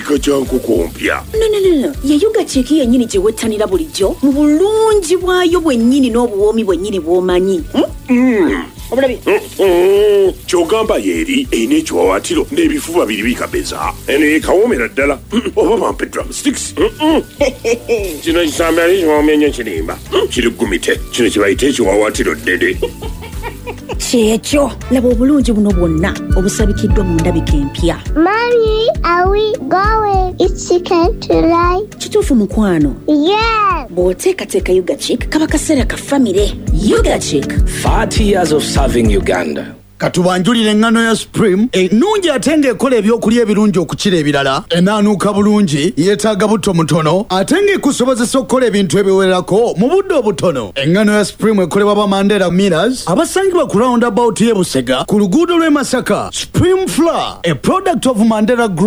kirabika kya nkoko mpya. No. Ye Yugachick yennyini gye wettanira bulijjo mu bulungi bwayo bwennyini n'obuwoomi bwennyini bw'omanyi. Obulabi. Kyogamba yeeri erina ekiwawaatiro n'ebifuba biri bikabeza. Eno yekawoomera ddala. Oba bampe drumsticks. Kino kisambe ali kiwoomenye kirimba. Kiri gumite. Kino kye bayita ekiwawaatiro ddede. Kyekyo laba obulungi buno bwonna obusabikiddwa mu ndabika empya. Mommy, are we going? It's chicken tonight. Kituufu mukwano? Yes. Bw'oteekateeka Yugachick kaba kaseera ka famire. Yugachick. 30 years of serving Uganda. Katubanjulire engano ya Supreme ennungi ate ng'ekola ebyokulya ebirungi okukira ebirala, enaanuuka bulungi, yeetaaga butto mutono ate ng'ekusobozesa okukola ebintu ebiwererako mu budde obutono. Engano ya Supreme ekolebwa ba Mandela Millers abasangibwa ku roundabout y'e Busega ku luguudo lw'e Masaka. Supreme Flour, a product of Mandela Group.